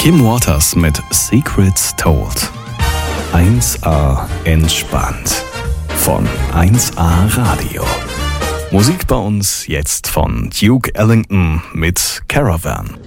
Kim Waters mit Secrets Told. 1A entspannt. Von 1A Radio. Musik bei uns jetzt von Duke Ellington mit Caravan.